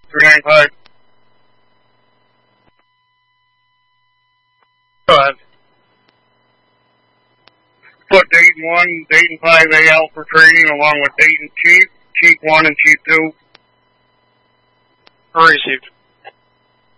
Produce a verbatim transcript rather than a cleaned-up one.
three nine five. Go ahead. Put Dayton one, Dayton five A out for training along with Dayton Chief, Chief one and Chief two. Received.